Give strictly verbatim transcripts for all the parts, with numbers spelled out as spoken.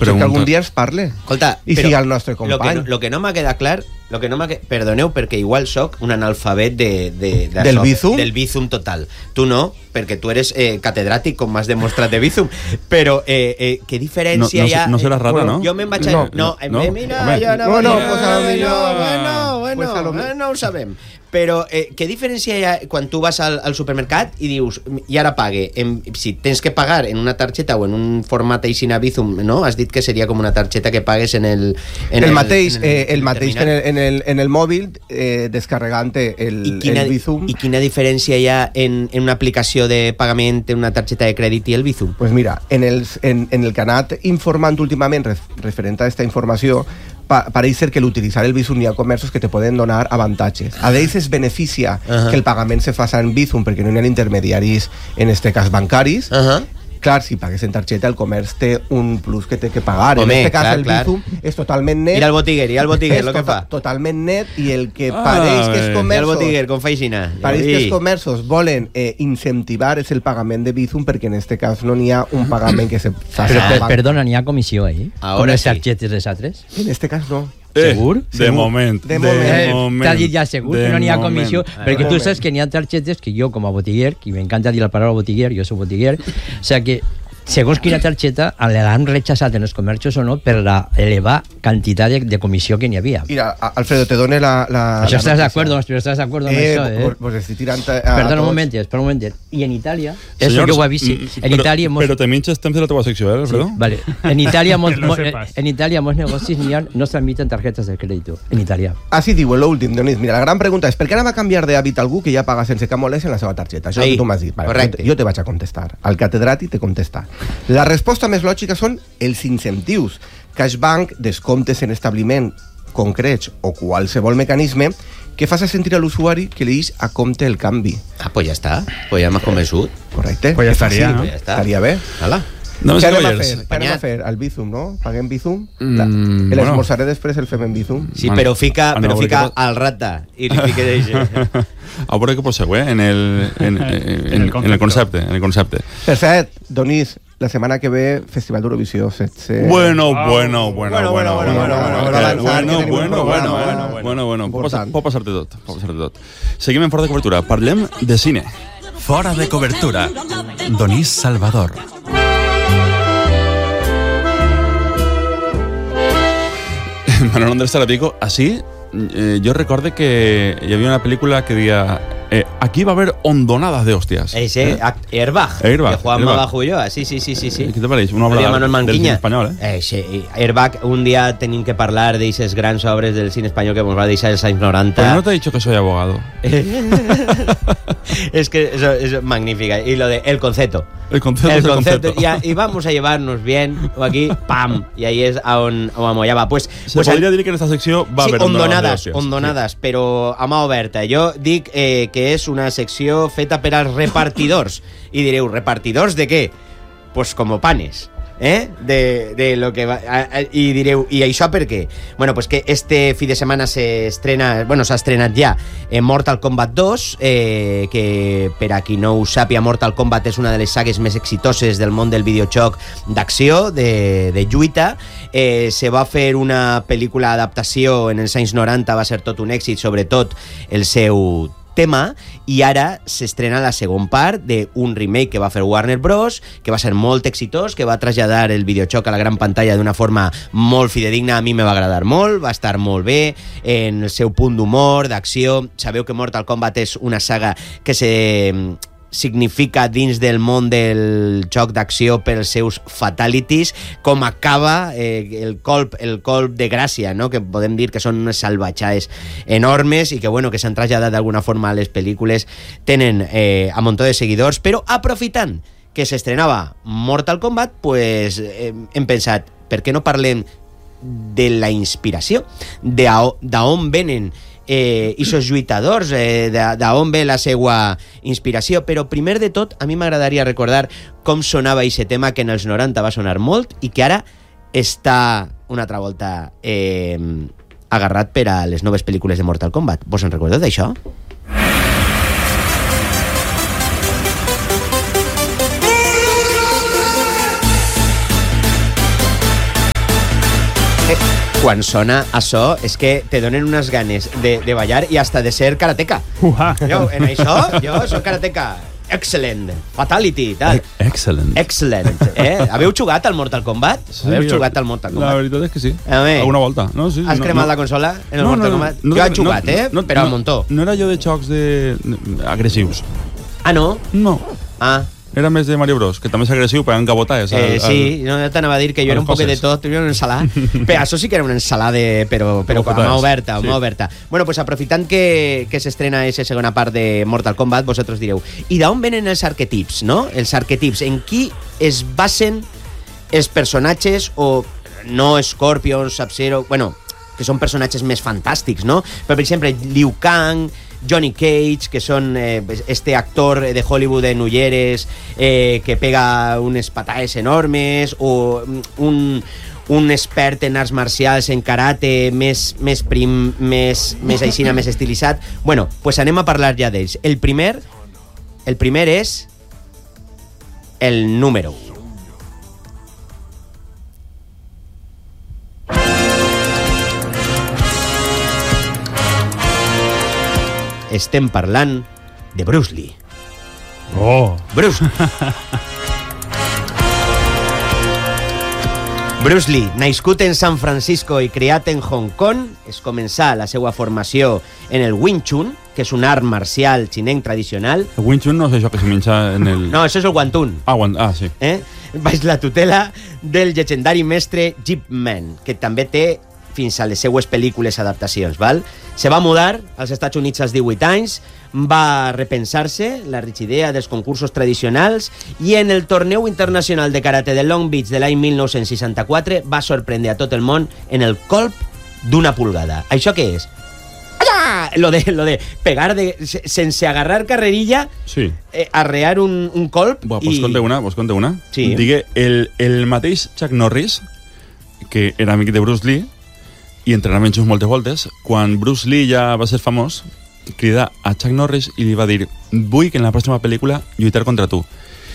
Potser que algun dia ens parle. Escolta, i siga el nostre company. Lo que, no, lo que no m'ha quedat clar, lo que no m'ha quedat, perdoneu, perquè igual soc un analfabet de, de, de del Bizum? Del Bizum total. Tu no, perquè tu eres eh, catedràtic, com m'has demostrat de Bizum. Però, eh, eh, què diferència no, no, hi ha... No seràs rata, bueno, no? Jo me'n vaig a... No, no, no, no, mira, home. jo no... No, no, mira, pues a lo millor... Bueno, bueno, pues a lo eh, no ho sabem. Però eh, què diferència hi ha quan tu vas al, al supermercat i dius, i ara pague, en, si tens que pagar en una targeta o en un format així a Bizum, no? Has dit que seria com una targeta que pagues en el... En el, el mateix, en el, eh, el mateix que en terminal. el, en el, en el mòbil, eh, descarregant el, I quina, el Bizum. I quina diferència hi ha en, en una aplicació de pagament, en una targeta de crèdit i el Bizum? Pues mira, en el, en, en el que ha anat informant últimament ref, referent a aquesta informació, pa, pareix ser que l'utilitzar el Bizum hi ha comerços que te poden donar avantatges. A d'ells es beneficia uh -huh. que el pagament se faça en Bizum perquè no hi ha intermediaris, en este cas bancaris. Uh -huh. Clar, si pagues en targeta, el comerç té un plus que té que pagar. Home, en este cas, clar, el clar. Bizum és totalment net. I el botiguer, i el botiguer, és el que tota, fa. Totalment net, i el que Ah, pareix que els bé. I comerços... el botiguer, com fa aixina? Pareix que els comerços volen eh, incentivar és el pagament de Bizum, perquè en este cas no n'hi ha un pagament que se faci. Però, al per, banc. perdona, n'hi ha comissió ahí? Ahora Com les sí. targetes les altres? En este cas no. Eh, Segur? De Segur. moment. De moment. Eh, T'ha dit ja segur de que no n'hi ha moment. comissió, Ah, perquè tu moment. saps que n'hi ha targetes que jo, com a botiguer, que m'encanta dir la paraula botiguer, jo soc botiguer, o sigui que segons quina targeta l'han rechazat en els comerços o no per la elevada quantitat de, de comissió que n'hi havia. Mira, Alfredo, te done la... la Això la estàs notícia. d'acord, però estàs d'acord amb Eh, això, eh? pues, pues estic tirant a, a Perdona un tots. moment, espera un moment. I en Itàlia, eso Senyors, jo ho he vist, sí. mm, En però, Itàlia... Mos... Però te minxes temps de la teva secció, eh, Alfredo? Sí, vale. En Itàlia, mos, Que lo mo- sepas. en Itàlia, molts negocis n'hi ha, no s'admiten tarjetes de crèdit. En Itàlia. Així diu, l'últim, Dionís. Mira, la gran pregunta és per què ara va canviar d'hàbit algú que ja paga sense cap molèstia en la seva targeta? Això Ahí, que tu m'has dit. Vale, correcte. jo, te, jo te vaig a contestar. El catedràtic te contesta. La resposta més lògica són els incentius. Cashbank, descomptes en establiment concrets o qualsevol mecanisme que faci sentir a l'usuari que li deix a compte el canvi. Ah, pues ja està. Pues ja m'has convençut. Correcte? Pues ja És estaria, fàcil. no? Ja està. Estaria bé. Hala. No, Què anem a cavallers. fer? Què anem a Panyat. fer? El Bizum, no? Paguem Bizum? Mm, La- bueno. L'esmorzaré després el fem en Bizum? Sí, Bueno, però fica, ah, no, però perquè fica pot- al rata i li fica d'eixe. A veure què prossegue, eh? En el, en, en, en, el en el concepte. En el concepte. Per cert, Donís, la setmana que ve, Festival d'Eurovisió setze... Bueno, Wow. bueno, bueno, bueno, bueno, bueno, bueno, bueno, bueno, avançant, que bueno, tenim un bueno, programa, bueno, eh? bueno, bueno, bueno, pot passar- Important. pot passar-te tot, pot passar-te tot. Seguim en fora de cobertura, parlem de cine. Fora de cobertura. Donís Salvador. Manuel Andrés Tarapico, así, eh, yo recuerdo que hi havia una pel·lícula que deia eh, aquí va a haber hondonadas de hostias. Ese, Eh? act- Airbag, Airbag, que Juan Airbag. Bajo Ulloa. Sí, sí, sí, sí, sí. ¿Qué te parece? Una obra Había Manuel del Manquiña. cine espanyol, eh? Eh, sí, Airbag, un dia tenim que parlar d'eixes grans obres del cine espanyol que ens va deixar els anys noranta. Pero no te he dicho que soy abogado. Es que eso es magnífica. Y lo de el concepto. El concepto El es el concepto. concepto. Y, a- y vamos a llevarnos bien. O aquí, pam. Y ahí es a on, on amollava. Pues, Se pues podria dir que en esta secció va a sí, haver ondonades, de hostias. ondonades, però a mà oberta. Jo dic eh, que és una secció feta per als repartidors. I direu, repartidors de què? Pues como panes. ¿Eh? De, de lo que va, a, a, y direu, ¿y això per què? Bueno, pues que este fin de semana se estrena, bueno, s'ha estrenat ja en Mortal Kombat dos, eh, que per a qui no ho sàpia, Mortal Kombat és una de les sagues més exitoses del món del videojoc d'acció, de, de lluita. Eh, se va fer una pel·lícula adaptació en els anys noranta, va ser tot un èxit, sobretot el seu tema, i ara s'estrena la segon part d'un remake que va fer Warner Bros, que va ser molt exitós, que va traslladar el videojoc a la gran pantalla d'una forma molt fidedigna. A mi me va agradar molt, va estar molt bé en el seu punt d'humor, d'acció. Sabeu que Mortal Kombat és una saga que se significa dins del món del joc d'acció pels seus fatalities, com acaba eh, el colp el colp de gràcia, no? Que podem dir que són unes salvatjades enormes i que, bueno, que s'han traslladat d'alguna forma a les pel·lícules. Tenen eh, a muntó de seguidors, però aprofitant que s'estrenava Mortal Kombat, pues eh, hem pensat, per què no parlem de la inspiració, d'on venen eh, esos lluitadors, eh, d'on ve la seva inspiració. Però primer de tot, a mi m'agradaria recordar com sonava aquest tema, que en els noranta va sonar molt i que ara està una altra volta eh, agarrat per a les noves pel·lícules de Mortal Kombat. Vos en recordeu d'això? que quan sona això és que te donen unes ganes de, de ballar i hasta de ser karateca. Uah. Jo, en això, jo soc karateca. Excellent. Fatality, tal. Excellent. Excellent. Eh? Haveu jugat al Mortal Kombat? Sí, Haveu jo- jugat al Mortal Kombat? La veritat és que sí. A veure. Alguna volta. No, sí, Has no, cremat no. la consola en el Mortal Kombat? jo he jugat, eh? no, però no, al muntó. No era jo de jocs de... agressius. Ah, no? No. Ah. Era més de Mario Bros, que també és agressiu, pegant cabotades. Eh, sí, no t'anava a dir que jo a era un les poc de coses. tot, era una ensalada. Però això sí que era una ensalada, però, però Com a mà patates, oberta, a sí. mà oberta. Bueno, pues aprofitant que, que s'estrena aquesta segona part de Mortal Kombat, vosaltres direu, i d'on venen els arquetips, no? Els arquetips, en qui es basen els personatges, o no Scorpion, Sub-Zero, bueno, que són personatges més fantàstics, no? Però, per exemple, Liu Kang, Johnny Cage, que són eh, este actor de Hollywood en ulleres eh, que pega unes patades enormes, o un, un expert en arts marcials, en karate, més, més prim, més, més aixina, més estilitzat. Bueno, pues anem a parlar ja d'ells. El primer, el primer és el número u. Estem parlant de Bruce Lee. Oh. Bruce Lee. Bruce Lee, nascut en San Francisco i criat en Hong Kong, es començà la seva formació en el Wing Chun, que és un art marcial xinenc tradicional. El Wing Chun no és això que se menja en el... No, això és el Guantun. Ah, guant... ah sí. Eh? Baix la tutela del llegendari mestre Ip Man, que també té fins a les seues pel·lícules adaptacions, val? Se va mudar als Estats Units als divuit anys, va repensar-se la rigidea dels concursos tradicionals i en el torneu internacional de karate de Long Beach de l'any mil nou-cents seixanta-quatre va sorprendre a tot el món en el colp d'una pulgada. Això què és? Allà! Lo de, lo de pegar de, sense agarrar carrerilla, Sí. eh, arrear un, un colp Buah, i... vos conté una, vos conté una. Sí. Digue, el, el mateix Chuck Norris, que era amic de Bruce Lee, i entrenaven junts moltes voltes, quan Bruce Lee ja va ser famós, crida a Chuck Norris i li va dir: vull que en la pròxima pel·lícula lluitar contra tu.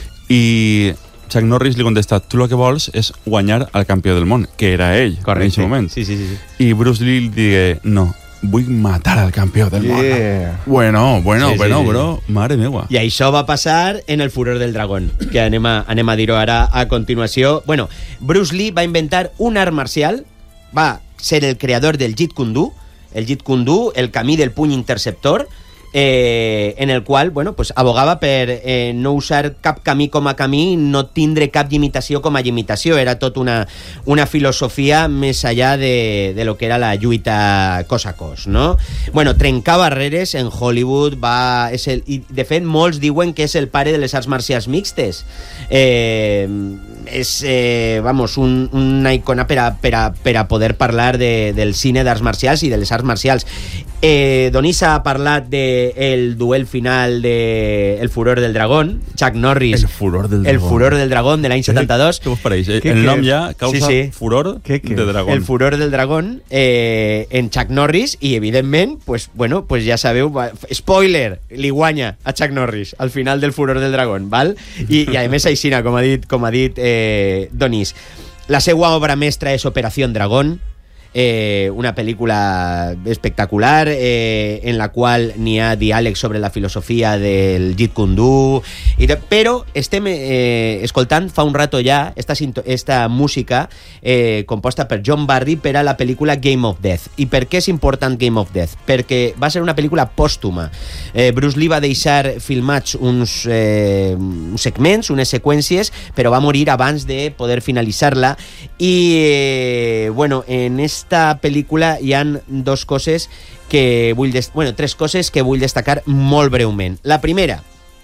I Chuck Norris li contesta: tu el que vols és guanyar al campió del món, que era ell en aquest moment. Sí, sí, sí, sí. I Bruce Lee li digue: no, vull matar al campió del món. Yeah. Bueno, bueno, Sí, sí, bueno, sí. bro, mare meua. I això va passar en el Furor del Dragón, que anem a, anem a dir-ho ara a continuació. Bueno, Bruce Lee va inventar un art marcial, va ser el creador del Jeet Kune Do, el Jeet Kune Do, el camí del puny interceptor, eh, en el qual, bueno, pues, abogava per eh, no usar cap camí com a camí, no tindre cap limitació com a limitació. Era tot una, una filosofia més allà de, de lo que era la lluita cos a cos, no? Bueno, trencar barreres en Hollywood va... És el, i, de fet, molts diuen que és el pare de les arts marcials mixtes. Eh, és, eh, vamos, un, una icona per a, per a, per a poder parlar de, del cine d'arts marcials i de les arts marcials. Eh, Donissa ha parlat de el duel final de El Furor del Dragón, Chuck Norris, El Furor del El Dragón. Furor del Dragón de l'any setanta-dos. Què vos pareix? Què, El què? nom ja causa Sí, sí. furor Què, què? de dragón. El Furor del Dragón eh, en Chuck Norris i evidentment, pues, bueno, pues ja sabeu, va, spoiler, li guanya a Chuck Norris al final del Furor del Dragón, val? I, i a més aixina, com ha dit, com ha dit eh, Donís. La seva obra mestra és Operación Dragón, eh, una pel·lícula espectacular eh, en la qual n'hi ha diàlegs sobre la filosofia del Jeet Kune Do, i de, però estem eh, escoltant fa un rato ja esta, esta música eh, composta per John Barry per a la pel·lícula Game of Death. I per què és important Game of Death? Perquè va ser una pel·lícula pòstuma. eh, Bruce Lee va deixar filmats uns, eh, uns segments, unes seqüències, però va morir abans de poder finalitzar-la. I eh, bueno, en esta pel·lícula hi han dos coses que vull des... bueno, tres coses que vull destacar molt breument. La primera,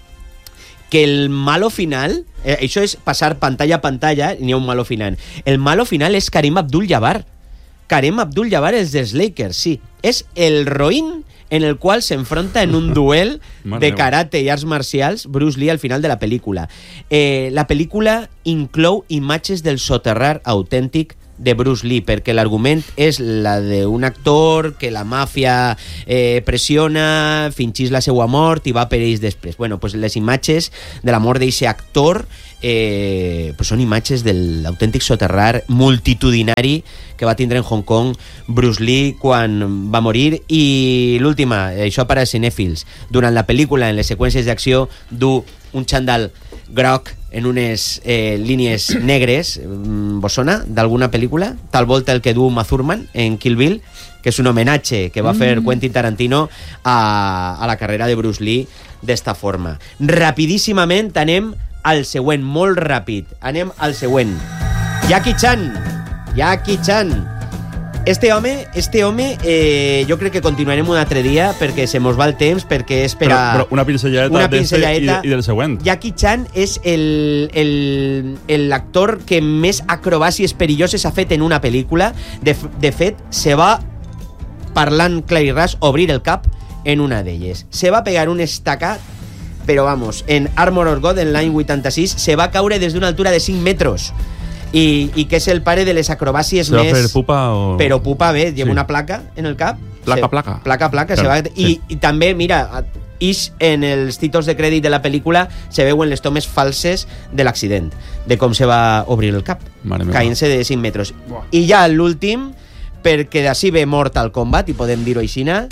que el malo final, eh, això és passar pantalla a pantalla, n'hi ha un malo final. El malo final és Kareem Abdul-Jabbar. Kareem Abdul-Jabbar és dels Lakers, sí. És el roïn en el qual s'enfronta en un duel de karate i arts marcials Bruce Lee al final de la pel·lícula. Eh, la pel·lícula inclou imatges del soterrar autèntic de Bruce Lee, perquè l'argument és la d'un actor que la màfia eh, pressiona, fingís la seva mort i va per ells després. Bueno, pues les imatges de la mort d'aquest actor eh, pues són imatges de l'autèntic soterrar multitudinari que va tindre en Hong Kong Bruce Lee quan va morir. I l'última, això per a cinèfils, durant la pel·lícula, en les seqüències d'acció, du un xandall groc en unes eh, línies negres. Vos sona d'alguna pel·lícula? Tal volta el que du Uma Thurman en Kill Bill, que és un homenatge que va mm. fer Quentin Tarantino a, a la carrera de Bruce Lee d'esta forma. Rapidíssimament anem al següent, molt ràpid. Anem al següent. Jackie Chan. Jackie Chan. Este home, este home eh, jo crec que continuarem un altre dia perquè se mos va el temps, perquè és per a... Però, però una pincelladeta, una pincelladeta i, i del següent. Jackie Chan és el, el, l'actor que més acrobàcies perilloses ha fet en una pel·lícula. De, de fet, se va, parlant clar i ras, obrir el cap en una d'elles. Se va pegar un estacat, però vamos, en Armor of God, en l'any vuitanta-sis, se va caure des d'una altura de cinc metres. I, i que és el pare de les acrobàcies se més... va fer pupa o... Però pupa, bé, lleva sí. una placa en el cap. Placa, se... placa. Placa, placa. Claro, se va... sí. I, I també, mira, ix en els títols de crèdit de la pel·lícula se veuen les tomes falses de l'accident, de com se va obrir el cap, caient-se de cinc metres. Buah. I ja l'últim, perquè d'ací ve Mortal Kombat, i podem dir-ho aixina,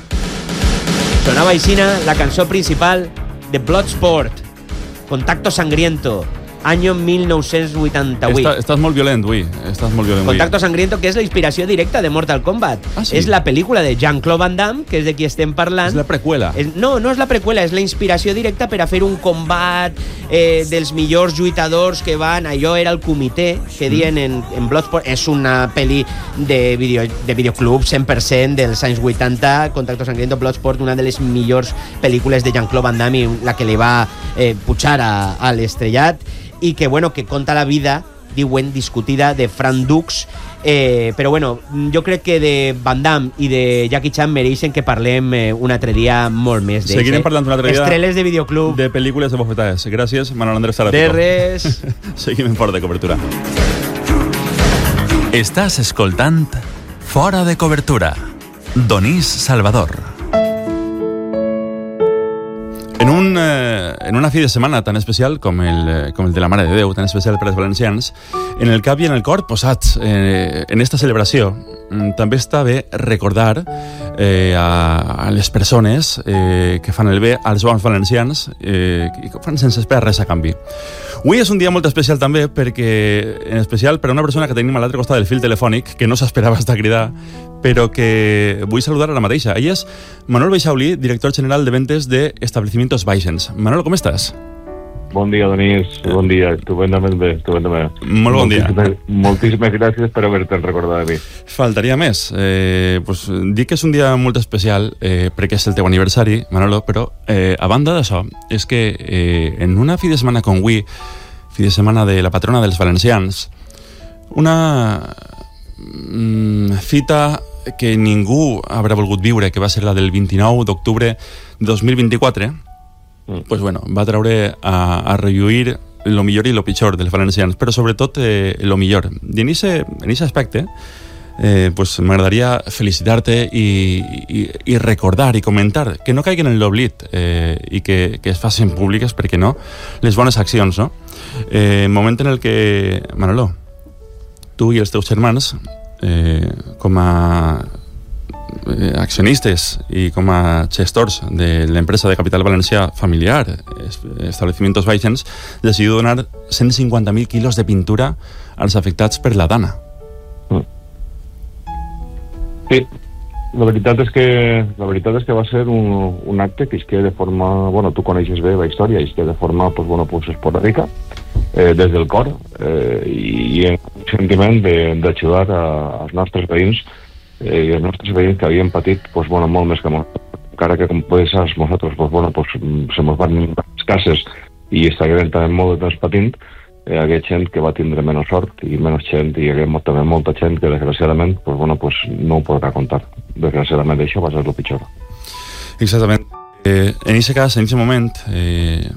sonava aixina la cançó principal de Bloodsport, Contacto Sangriento, año mil nou-cents vuitanta-vuit. Està, estàs molt violent, avui. Estàs molt violent, Contacto Sangriento, que és la inspiració directa de Mortal Kombat. Ah, sí? És la pel·lícula de Jean-Claude Van Damme, que és de qui estem parlant. És la preqüela. És, no, no és la preqüela, és la inspiració directa per a fer un combat eh, dels millors lluitadors que van... Allò era el comitè que dien en, en Bloodsport. És una pel·li de, video, de videoclub cent per cent dels anys vuitanta. Contacto Sangriento, Bloodsport, una de les millors pel·lícules de Jean-Claude Van Damme, i la que li va eh, pujar a, a l'estrellat, i que, bueno, que conta la vida, diuen, discutida de Frank Dux, eh, però, bueno, jo crec que de Van Damme i de Jackie Chan mereixen que parlem eh, un altre dia molt més d'ells. Seguirem parlant un altre dia estreles de videoclub, de pel·lícules de bofetades. Gràcies, Manuel Andrés Zaratiko. de res. Seguim en Fora de Cobertura. Estàs escoltant Fora de Cobertura. Donís Salvador. En, un, eh, en una fi de setmana tan especial com el, eh, com el de la Mare de Déu, tan especial per als valencians, en el cap i en el cor posats eh, en esta celebració, també està bé recordar eh, a, a les persones eh, que fan el bé als bons valencians eh, i que fan sense esperar res a canvi. Avui és un dia molt especial també perquè, en especial per a una persona que tenim a l'altre costat del fil telefònic, que no s'esperava estar a cridar, però que vull saludar a la mateixa. Ell és Manuel Beixaulí, director general de ventes de Establecimientos Baixens. Manuel, com estàs? Bon dia, Donís. Bon dia. Estupendament bé. Estupendament. Molt bon dia. Moltíssimes, moltíssimes gràcies per haver-te recordat de mi. Faltaria més. Eh, pues, dic que és un dia molt especial eh, perquè és el teu aniversari, Manolo, però eh, a banda d'això, és que eh, en una fi de setmana com avui, fi de setmana de la patrona dels valencians, una mm, fita que ningú haurà volgut viure, que va ser la del vint-i-nou d'octubre de dos mil vint-i-quatre, mm. pues bueno, va treure a, a relluir lo millor i lo pitjor dels valencians, però sobretot eh, lo millor. I en aquest aspecte eh, pues m'agradaria felicitar-te i, i, i recordar i comentar que no caiguen en l'oblit eh, i que, que es facin públiques, perquè no, les bones accions, no? Eh, moment en el que, Manolo, tu i els teus germans, eh, com a eh, accionistes i com a gestors de l'empresa de capital valencià familiar, Establecimientos Baixens, decidiu donar cent cinquanta mil quilos de pintura als afectats per la Dana. Mm. Sí, la veritat és que la veritat és que va ser un, un acte que isqué de forma, bueno, tu coneixes bé la història, isqué de forma, pues, bueno, pues, esporàdica, eh, des del cor, eh, i, i en un sentiment d'ajudar als nostres veïns eh, i els nostres veïns que havien patit, pues, bueno, molt més que nosaltres, encara que, com podeu saber, nosaltres, pues, bueno, pues, se mos van les cases i estaven també molt de temps patint. Eh, hi hagué gent que va tindre menys sort i menys gent, i hi hagué també molta gent que desgraciadament pues, bueno, pues, no ho podrà contar. Desgraciadament això va ser el pitjor. Exactament. Eh, en aquest cas, en aquest moment, eh,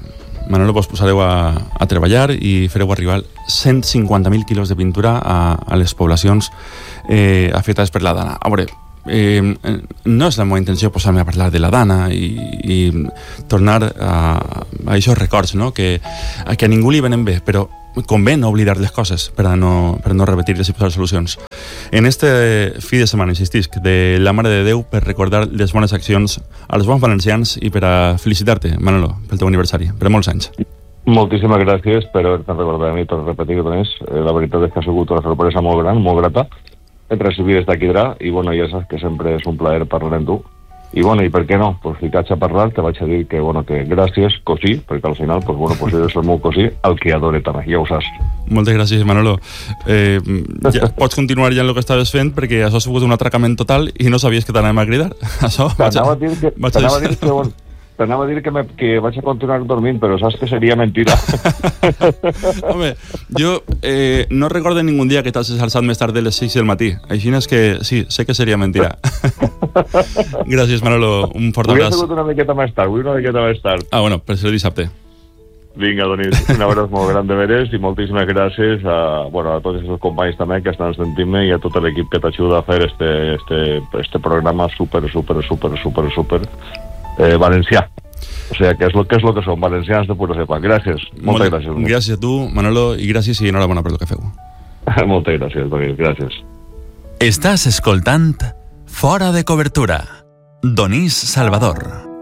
Manolo, vos posareu a, a treballar i fareu arribar cent cinquanta mil quilos de pintura a, a les poblacions eh, afectades per la Dana. A veure, eh, no és la meva intenció posar-me a parlar de la Dana i, i tornar a, a aquests records, no? que, a, que a ningú li venen bé, però convé no oblidar les coses per a no, per a no repetir-les i posar solucions. En este fi de setmana, insistisc, de la Mare de Déu, per recordar les bones accions als bons valencians i per a felicitar-te, Manolo, pel teu aniversari, per molts anys. Moltíssimes gràcies per haver-te recordat a mi, per repetir-ho, Donés. Eh, la veritat és que ha sigut una sorpresa molt gran, molt grata, recibir des d'aquí dra, i bueno, ja saps que sempre és un plaer parlar amb tu. I bueno, i per què no? Pues ficats a parlar, te vaig a dir que, bueno, que gràcies, cosí, perquè al final, pues bueno, pues eres el meu cosí, el que adore també, ja ho saps. Moltes gràcies, Manolo. Eh, ja, pots continuar ja en el que estaves fent, perquè això ha sigut un atracament total i no sabies que t'anàvem a cridar. Això t'anava a dir que, t'anava a dir que, bueno, t'anava a dir que, me, que vaig a continuar dormint, però saps que seria mentira. Home, jo eh, no recordo ningun dia que t'has alçat més tard de les sis del matí. Així és que sí, sé que seria mentira. Gràcies, Manolo. Un fort abraç. Avui ha sigut una miqueta més tard, avui una miqueta més tard. Ah, bueno, per ser dissabte. Vinga, Donís, un abraç molt gran de veres i moltíssimes gràcies a, bueno, a tots els companys també que estan sentint-me i a tot l'equip que t'ajuda a fer este, este, este programa super, super, super, super, super eh, valencià. O sigui, que és lo que és lo que són, valencians de pura cepa. Gràcies, moltes Molt, gràcies. Donís. Gràcies a tu, Manolo, i gràcies i enhorabona per el que feu. Moltes gràcies, Donís, gràcies. Estàs escoltant Fora de Cobertura. Donís Salvador.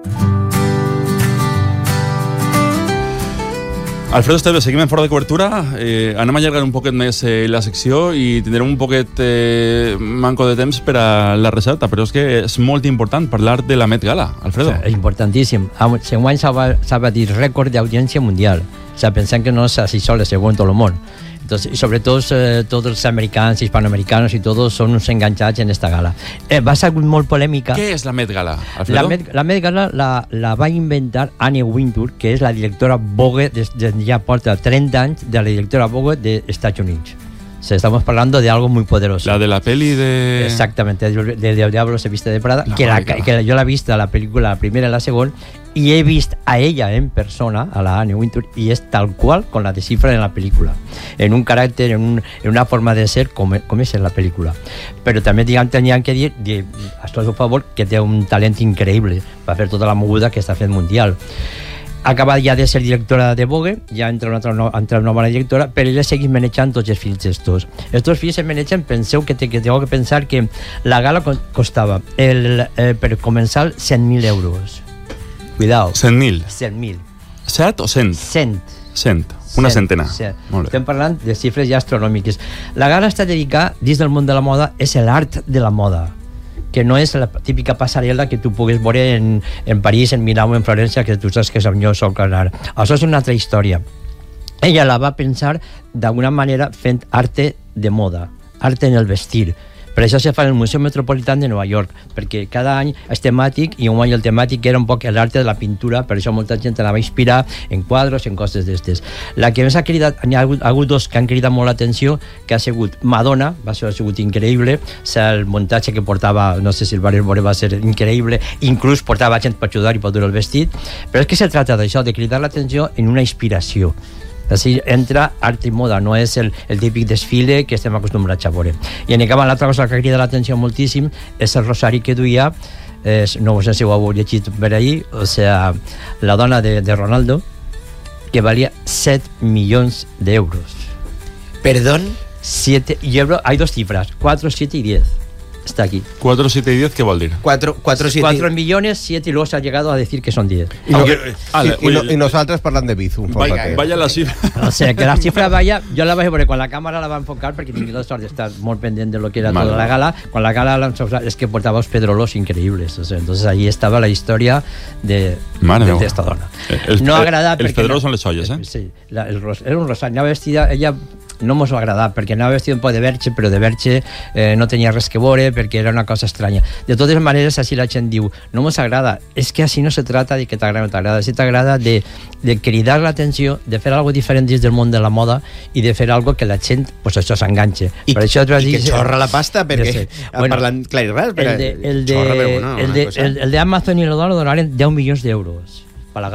Alfredo Esteve, seguim en Fora de Cobertura. Eh, anem a allargar un poquet més eh, la secció i tindrem un poquet eh, manco de temps per a la recerta, però és que és molt important parlar de la Met Gala, Alfredo. O sea, és importantíssim. Següent s'ha batit rècord d'audiència mundial. O sea, pensant que no és així sol, según tot el món. Entonces, y sobre todo eh, todos los americanos, hispanoamericanos y todos son uns enganchats en esta gala. Eh, va ser molt polèmica. Què és la Met Gala, Alfredo? La Met, la Met Gala la, la va inventar Anne Wintour, que és la directora Vogue, des, des, ja porta trenta anys de la directora Vogue de Estats Units. O sea, estamos hablando de algo muy poderoso. La de la peli de... Exactamente, de, de, de Diablo se viste de Prada, la que, la, que yo la he visto, la película, la primera y la segunda, y he visto a ella en persona, a la Anne Wintour, y es tal cual con la descifra en la película, en un carácter, en, un, en una forma de ser como, como es en la película. Pero también digan, tenían que decir, de, a su favor, que tiene un talento increíble para hacer toda la moguda que está haciendo mundial. Acaba ja de ser directora de Vogue, ja entra una, no, entra una bona directora, però ella segueix manejant tots els fills estos. Estos fills se manegen, penseu que, te, que tengo que pensar que la gala costava el, eh, per començar cent mil euros. Cuidao. cent mil? cent mil. set o cent? cent. cent. Una centena. cent. Molt bé. Estem parlant de xifres ja astronòmiques. La gala està dedicada, dins del món de la moda, és l'art de la moda, que no és la típica passarel·la que tu puguis veure en, en París, en Milà o en Florència, que tu saps que és on jo sol anar. Això és una altra història. Ella la va pensar d'alguna manera fent arte de moda, arte en el vestir. Per això se fa en el Museu Metropolità de Nova York, perquè cada any és temàtic, i un any el temàtic era un poc l'arte de la pintura, per això molta gent anava a inspirar en quadros, en coses d'estes. La que més ha cridat, hi ha hagut, ha hagut dos que han cridat molt l'atenció, que ha sigut Madonna, va ser, ha sigut increïble, o sigui, el muntatge que portava, no sé si el va veure, va ser increïble, inclús portava gent per ajudar i per dur el vestit, però és que se trata d'això, de cridar l'atenció en una inspiració. Així entra art i moda, no és el, el típic desfile que estem acostumbrats a veure. I en acaba l'altra cosa que crida l'atenció moltíssim és el rosari que duia, és, no sé si ho heu llegit per ahir, o sea, la dona de, de Ronaldo, que valia set milions d'euros. ¿Perdón? siete, y euro, hay dos cifras, cuatro, siete y diez. Está aquí. cuatro, siete y diez, ¿qué va a decir? cuatro, cuatro, siete. cuatro millones, siete, y luego se ha llegado a decir que son diez. Y, no, Aunque, y, ale, y, oye, no, y nosaltres parlant de Bizum. vaya, vaya la cifra. O sea, que la cifra vaya, yo la vaig veure quan la càmera la va enfocar, perquè tinc la sort d'estar molt pendent de lo que era Vale. toda la gala. Quan la gala la es que portava els pedrolos increïbles. O sea, entonces ahí estaba la història de, Mare de, meva. de esta dona. El, no el, agrada els perquè... pedrolos són les olles, eh? Sí, la, el ros, era un rosari, anava vestida, ella no mos va agradar, perquè anava vestida un poc de verge, però de verge eh, no tenia res que veure, perquè era una cosa estranya. De totes maneres, així la gent diu, no mos agrada, és que així no se trata de que t'agrada o no t'agrada, si t'agrada de, de cridar l'atenció, de fer algo diferent dins del món de la moda i de fer algo que la gent, pues això s'enganxe. I, per això i que xorra la pasta, perquè sí. bueno, parlant clar i ras, però el de, el de, xorra, però bueno, el una de, cosa. el, el de Amazon i la dona donaren deu milions d'euros per la gala.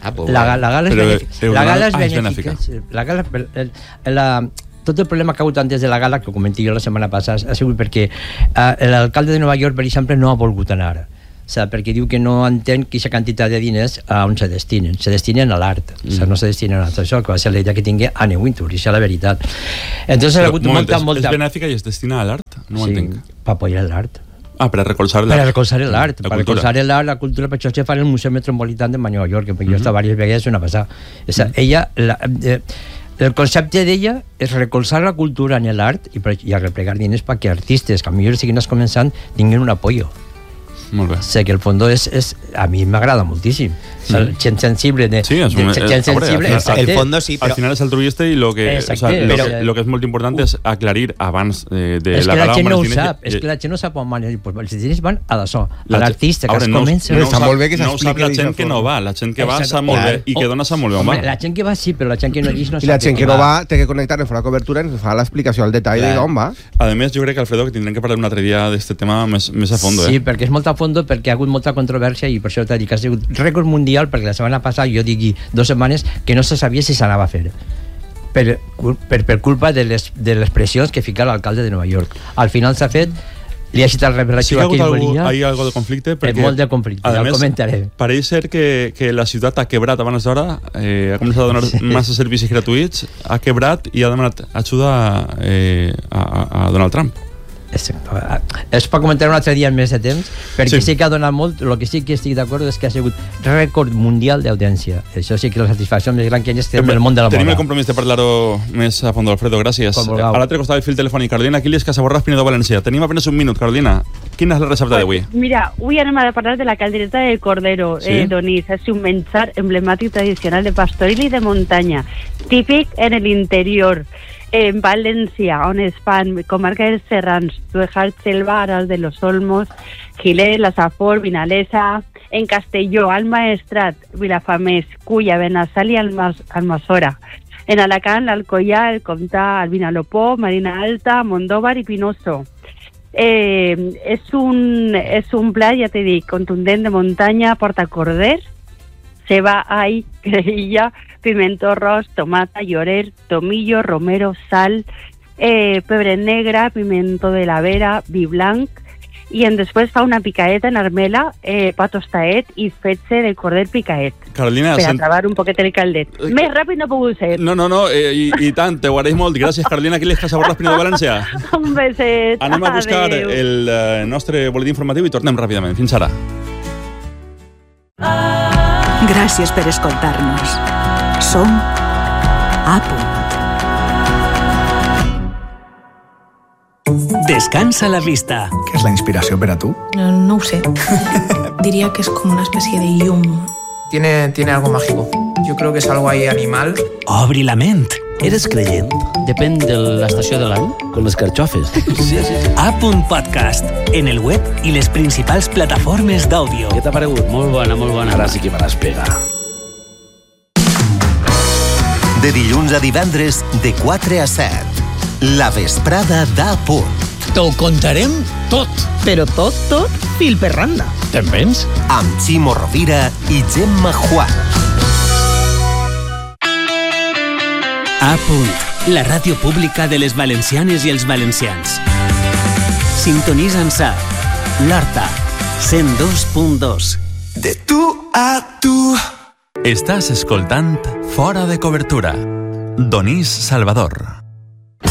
Ah, pues la, bueno. la gala és Però benèfica. Eudonal- La gala és ah, és benèfica. benèfica. La gala, el, la, tot el problema que ha hagut antes de la gala, que ho comenté jo la setmana passada, ha sigut perquè eh, l'alcalde de Nova York, per exemple, no ha volgut anar. O sea, perquè diu que no entén que aquesta quantitat de diners a on se destinen. Se destinen a l'art. Mm. O sea, no se destinen a això, que va ser la idea que tingui Anne Wintour, i això és la veritat. Entonces ha hagut moment, molta, és, molta... és benèfica i es destina a l'art? No ho sí, entenc. per apoyar l'art. Ah, per a recolzar Per a l'art. recolzar l'art, La per cultura. recolzar l'art, la cultura, per això se fa en el Museu Metropolità de Nova York, que jo Mhm. he estat diverses vegades, una passada. O sea, ella... La, eh, el concepte d'ella és recolzar la cultura en l'art i, per- i arreplegar diners perquè artistes que a millor siguin començant tinguin un apoyo. Molt bé. Sé que el fondo és, és a mi m'agrada moltíssim. O sea, gent sensible de, Sí, és un- de, gent eh, a veure, sensible, al final- exacte. El fondo sí, Al però... final és altruista i lo que, Exacte, o sea, lo, però- que, lo que és molt important és aclarir abans eh, de és la que la gala gent on no ho van els diners sap, i- és que la gent no sap on van, pues, els diners van a l'açò, a La- l'artista que a veure, es no, comença... no, Està sap, molt bé que no ho s'expliqui sap la d'aquesta gent que no forma. va, la gent que va Exacte. sap molt bé i que Oh, dona sap molt bé on Home, va. la gent que va sí, però la gent que no llegeix no I la sap gent de que què no va té que connectar en la cobertura i ens fa l'explicació al detall Clar. de d'on va. A més, jo crec que, Alfredo, que tindrem que parlar un altre dia d'aquest tema més, més a fondo. Sí, Eh? perquè és molt a fondo, perquè ha hagut molta controvèrsia i per això t'he dit que ha sigut rècord mundial, perquè la setmana passada jo digui dues setmanes que no se sabia si s'anava a fer per, per, per culpa de les, de les pressions que fica l'alcalde de Nova York. Al final s'ha fet, li ha citat el Sí que relatiu ha que hagut ell algú, volia. hi ha algo de conflicte perquè, molt de conflicte, a ja el més, comentaré. pareix ser que, que la ciutat ha quebrat abans d'hora, eh, ha començat a donar sí. massa servicis gratuïts, ha quebrat i ha demanat ajuda eh, a, a Donald Trump. És, és per comentar un altre dia en més de temps, perquè Sí. sí. sí que ha donat molt. El que sí que estic d'acord és que ha sigut rècord mundial d'audiència. Això sí que la satisfacció més gran que hi ha en el món de la Tenim el moda. compromís de parlar-ho més a fons, Alfredo, gràcies. Com vulgueu. A l'altre costat del fil telefònic, Carolina Aquiles, Casaborras, Pinedo, València. Tenim apenas un minut, Carolina. Quina és la recepta d'avui? Mira, avui anem a parlar de la caldereta de cordero, Sí? eh, Donís. És un menjar emblemàtic tradicional de pastoril i de muntanya, típic en l'interior. En València, on es fan comarca dels Serrans, Tuejar, Xelva, Aras de los Olmos, Gilet, La Safor, Vinalesa. En Castelló, al Maestrat, Vilafamés, Culla, Benassal i Almas, Almassora. En Alacant, l'Alcoià, el Comtà, el Vinalopó, Marina Alta, Mondóvar i Pinoso. Eh, és, un, és un plat, ja t'he dit, contundent de muntanya, porta corder, ceba, all, creïlla, pimentó ros, tomata, llorer, tomillo, romero, sal, eh, pebre negre, pimiento de la vera, vi blanc, i en després fa una picaeta en armela, eh, pa tostaet i fetge de corder picaet, Carolina, per a sent... travar un poquet el caldet. Més ràpid no puc ser. No, no, no, eh, i, i tant, te ho agraïm molt. Gràcies, Carolina Aquiles, Casaborras, Pinedo, València. Un beset. Anem a buscar Adéu. el eh, nostre boletí informatiu i tornem ràpidament. Fins ara. Gràcies per escoltar-nos. Som a punt. Descansa la vista. Què és la inspiració per a tu? No, no ho sé. Diría que es como una especie de yum. Tiene, tiene algo mágico. Yo creo que es algo ahí animal. Obri la ment. Eres creient? Depèn de l'estació de l'any. Com les carxofes. Sí, sí. A punt podcast. En el web i les principals plataformes d'àudio. Què t'ha paregut? Molt bona, molt bona. Ara sí que me l'has pegat. De dilluns a divendres, de quatre a set. La vesprada d'A Punt. T'ho contarem tot. Però tot, tot, fil per randa. Te'n vens? Amb Ximo Rovira i Gemma Juan. A punt, la ràdio pública de les valencianes i els valencians. Sintonitza'ns a l'Horta, cent dos punt dos. De tu a tu. Estàs escoltant Fora de Cobertura. Donís Salvador.